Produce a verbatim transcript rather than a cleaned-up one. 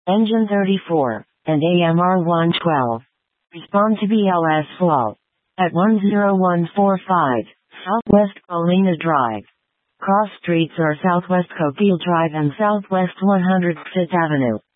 Engine thirty-four, and A M R one twelve. Respond to B L S fault at one zero one four five, Southwest Paulina Drive. Cross streets are Southwest Coquille Drive and Southwest one hundred fifth Avenue.